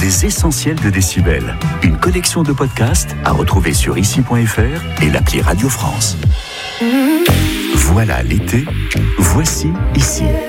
Les essentiels de Décibel. Une collection de podcasts à retrouver sur ici.fr et l'appli Radio France. Voilà l'été, voici ici.